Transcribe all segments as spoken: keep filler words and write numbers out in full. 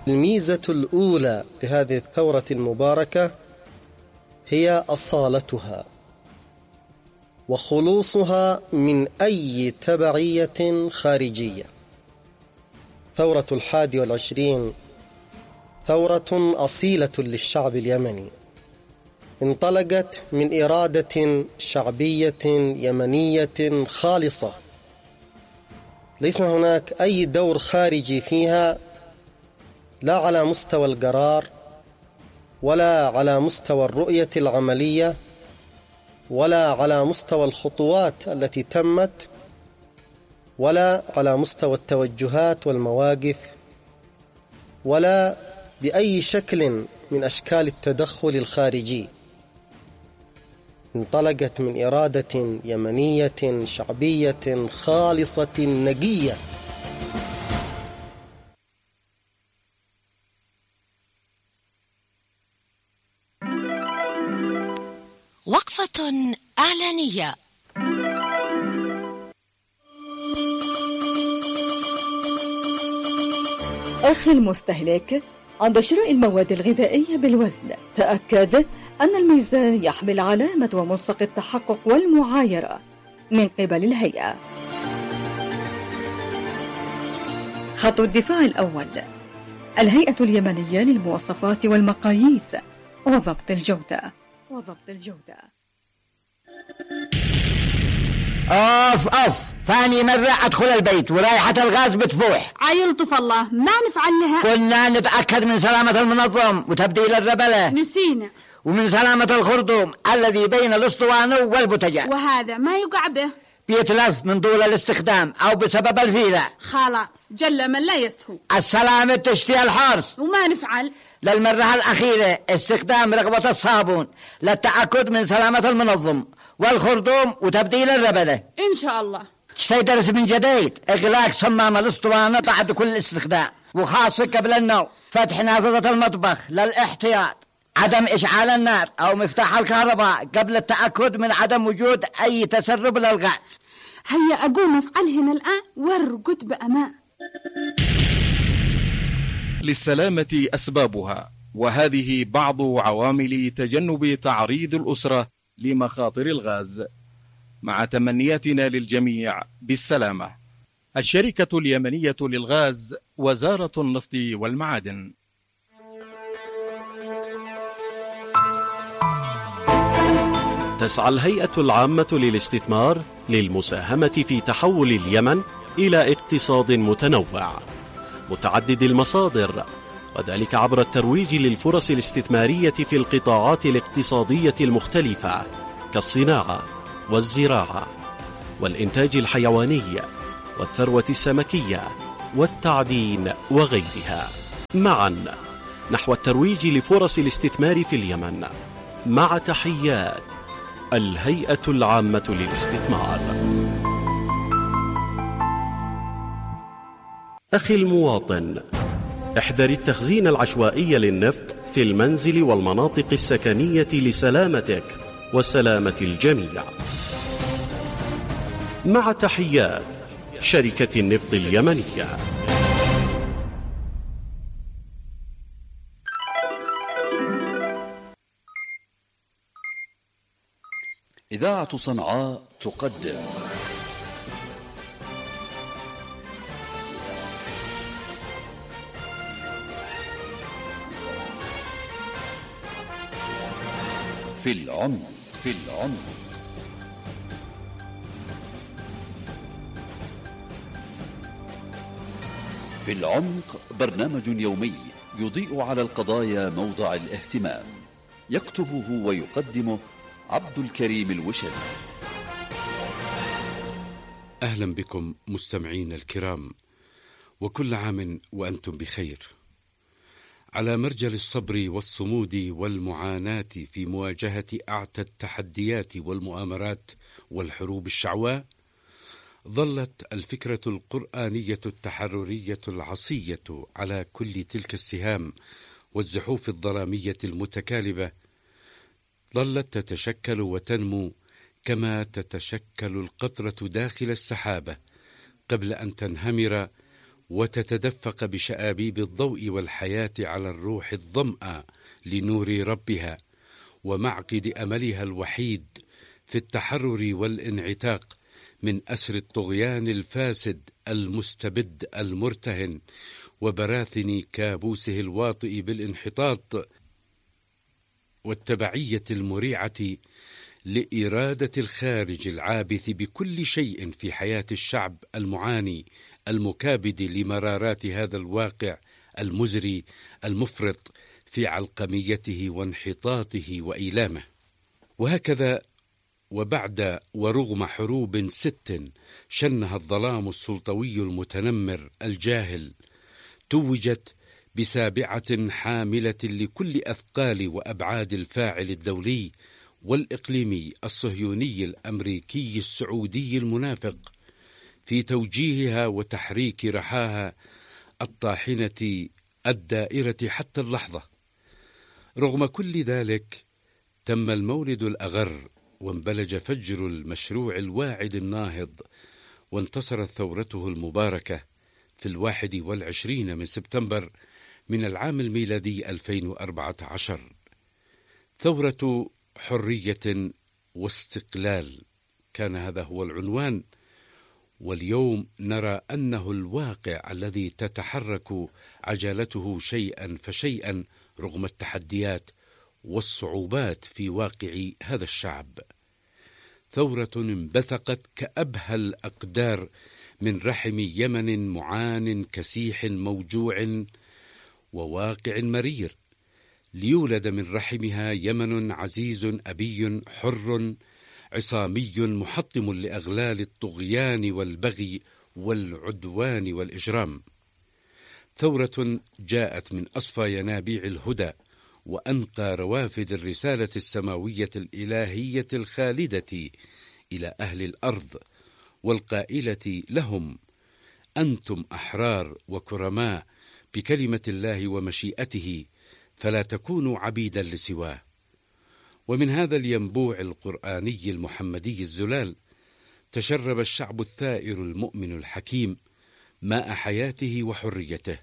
الميزة الأولى لهذه الثورة المباركة هي أصالتها وخلوصها من أي تبعية خارجية. ثورة الحادي والعشرين ثورة أصيلة للشعب اليمني، انطلقت من إرادة شعبية يمنية خالصة، ليس هناك أي دور خارجي فيها، لا على مستوى القرار ولا على مستوى الرؤية العملية ولا على مستوى الخطوات التي تمت ولا على مستوى التوجهات والمواقف ولا بأي شكل من أشكال التدخل الخارجي. انطلقت من إرادة يمنية شعبية خالصة نقية. وقفة إعلانية. أخي المستهلك، عند شراء المواد الغذائية بالوزن تأكد أن الميزان يحمل علامة وملصق التحقق والمعايرة من قبل الهيئة. خط الدفاع الأول: الهيئة اليمنية للمواصفات والمقاييس وضبط الجودة وضبط الجودة. أوف أوف، ثاني مرة أدخل البيت ورائحة الغاز بتفوح. عيلطف الله، ما نفعل لها. كنا نتأكد من سلامة المنظم وتبديل الربلة، نسينا، ومن سلامة الخرطوم الذي بين الأسطوانة والبوتجان، وهذا ما يقع به، بيتلف من طول الاستخدام أو بسبب الفيلة. خلاص جل من لا يسهو. السلامة تشتي الحرص، وما نفعل. للمرة الأخيرة استخدام رغبة الصابون للتأكد من سلامة المنظم والخرطوم وتبديل الربلة. إن شاء الله. سيدرس من جديد إغلاق صمام الأسطوانة بعد كل استخدام، وخاصة قبل النوم، فتح نافذة المطبخ للاحتياط، عدم إشعال النار أو مفتاح الكهرباء قبل التأكد من عدم وجود أي تسرب للغاز. هيا أقوم أفعلهن الآن وارقد بأمان. للسلامة أسبابها، وهذه بعض عوامل تجنب تعريض الأسرة لمخاطر الغاز، مع تمنياتنا للجميع بالسلامة. الشركة اليمنية للغاز، وزارة النفط والمعادن. تسعى الهيئة العامة للاستثمار للمساهمة في تحول اليمن إلى اقتصاد متنوع متعدد المصادر، وذلك عبر الترويج للفرص الاستثمارية في القطاعات الاقتصادية المختلفة كالصناعة والزراعة والإنتاج الحيواني والثروة السمكية والتعدين وغيرها، معا نحو الترويج لفرص الاستثمار في اليمن، مع تحيات الهيئة العامة للاستثمار. أخي المواطن، احذر التخزين العشوائي للنفط في المنزل والمناطق السكنية لسلامتك وسلامة الجميع. مع تحيات شركة النفط اليمنية. إذاعة صنعاء تقدم في العمق في العمق في العمق، برنامج يومي يضيء على القضايا موضع الاهتمام، يكتبه ويقدمه عبد الكريم الوشري. أهلا بكم مستمعين الكرام، وكل عام وأنتم بخير. على مرجل الصبر والصمود والمعاناة في مواجهة أعتى التحديات والمؤامرات والحروب الشعواء، ظلت الفكرة القرآنية التحررية العصية على كل تلك السهام والزحوف الظلامية المتكالبة، ظلت تتشكل وتنمو كما تتشكل القطرة داخل السحابة قبل أن تنهمر وتتدفق بشآبيب الضوء والحياة على الروح الظمأ لنور ربها ومعقد أملها الوحيد في التحرر والانعتاق من أسر الطغيان الفاسد المستبد المرتهن وبراثن كابوسه الواطئ بالانحطاط والتبعية المريعة لإرادة الخارج العابث بكل شيء في حياة الشعب المعاني المكابد لمرارات هذا الواقع المزري المفرط في علقميته وانحطاطه وإيلامه. وهكذا وبعد ورغم حروب ست شنها الظلام السلطوي المتنمر الجاهل، توجت بسابعة حاملة لكل أثقال وأبعاد الفاعل الدولي والإقليمي الصهيوني الأمريكي السعودي المنافق في توجيهها وتحريك رحاها الطاحنة الدائرة حتى اللحظة. رغم كل ذلك تم المولد الأغر وانبلج فجر المشروع الواعد الناهض، وانتصرت ثورته المباركة في الواحد والعشرين من سبتمبر من العام الميلادي ألفين وأربعة عشر، ثورة حرية واستقلال كان هذا هو العنوان. واليوم نرى أنه الواقع الذي تتحرك عجلته شيئا فشيئا رغم التحديات والصعوبات في واقع هذا الشعب. ثورة انبثقت كأبهى الأقدار من رحم يمن معان كسيح موجوع وواقع مرير، ليولد من رحمها يمن عزيز أبي حر عصامي محطم لأغلال الطغيان والبغي والعدوان والإجرام. ثورة جاءت من أصفى ينابيع الهدى وأنقى روافد الرسالة السماوية الإلهية الخالدة إلى أهل الأرض والقائلة لهم: أنتم أحرار وكرماء بكلمة الله ومشيئته، فلا تكونوا عبيدا لسواه. ومن هذا الينبوع القرآني المحمدي الزلال تشرب الشعب الثائر المؤمن الحكيم ماء حياته وحريته،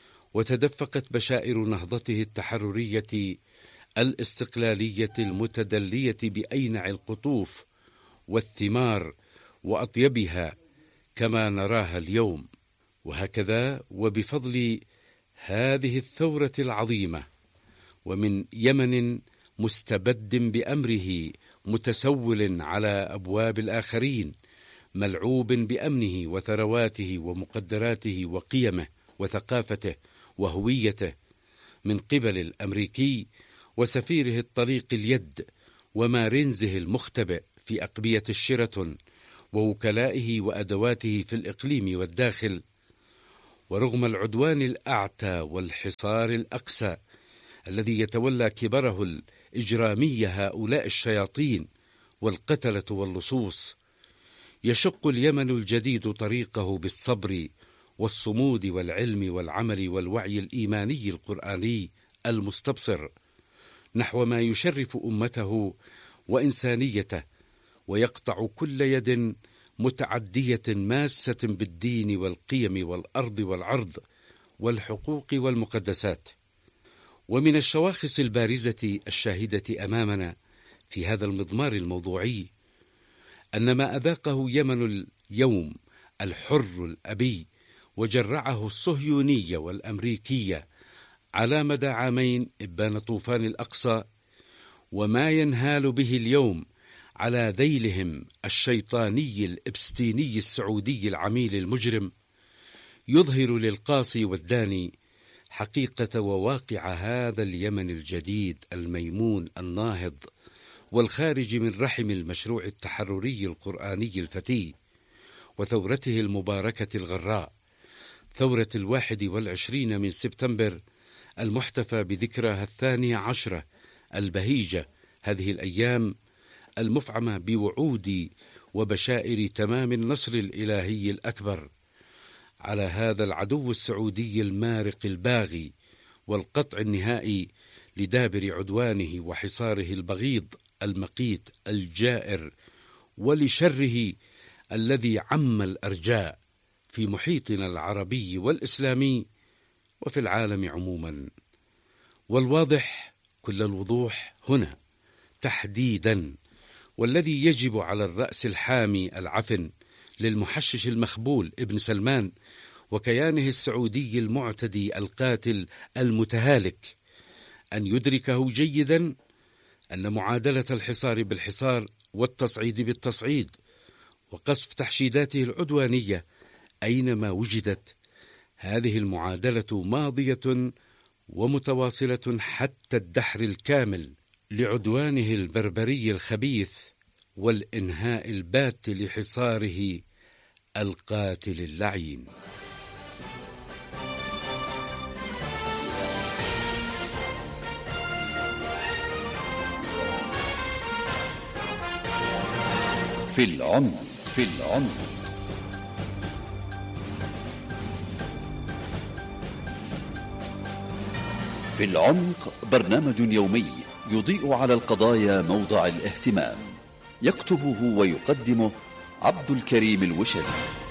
وتدفقت بشائر نهضته التحررية الاستقلالية المتدلية بأينع القطوف والثمار وأطيبها كما نراها اليوم. وهكذا وبفضل هذه الثورة العظيمة، ومن يمن مستبد بأمره متسول على أبواب الآخرين، ملعوب بأمنه وثرواته ومقدراته وقيمه وثقافته وهويته من قبل الأمريكي وسفيره الطليق اليد ومارنزه المختبئ في أقبية الشيراتون ووكلائه وأدواته في الإقليم والداخل. ورغم العدوان الأعتى والحصار الأقسى الذي يتولى كبره الإجرامي هؤلاء الشياطين والقتلة واللصوص، يشق اليمن الجديد طريقه بالصبر والصمود والعلم والعمل والوعي الإيماني القرآني المستبصر نحو ما يشرف أمته وإنسانيته، ويقطع كل يد متعدية ماسة بالدين والقيم والأرض والعرض والحقوق والمقدسات. ومن الشواخص البارزة الشاهدة أمامنا في هذا المضمار الموضوعي أن ما أذاقه يمن اليوم الحر الأبي وجرعه الصهيونية والأمريكية على مدى عامين إبان طوفان الأقصى، وما ينهال به اليوم على ذيلهم الشيطاني الإبستيني السعودي العميل المجرم، يظهر للقاصي والداني حقيقة وواقع هذا اليمن الجديد الميمون الناهض والخارج من رحم المشروع التحرري القرآني الفتي وثورته المباركة الغراء، ثورة الواحد والعشرين من سبتمبر المحتفى بذكرها الثانية عشرة البهيجة هذه الأيام المفعمة بوعود وبشائر تمام النصر الإلهي الأكبر على هذا العدو السعودي المارق الباغي والقطع النهائي لدابر عدوانه وحصاره البغيض المقيت الجائر ولشره الذي عم الأرجاء في محيطنا العربي والإسلامي وفي العالم عموما. والواضح كل الوضوح هنا تحديدا، والذي يجب على الرأس الحامي العفن للمحشش المخبول ابن سلمان وكيانه السعودي المعتدي القاتل المتهالك أن يدركه جيدا أن معادلة الحصار بالحصار والتصعيد بالتصعيد وقصف تحشيداته العدوانية أينما وجدت، هذه المعادلة ماضية ومتواصلة حتى الدحر الكامل لعدوانه البربري الخبيث والإنهاء البات لحصاره القاتل اللعين. في العمق في العمق في العمق برنامج يومي يضيء على القضايا موضع الاهتمام، يكتبه ويقدمه عبد الكريم الوشري.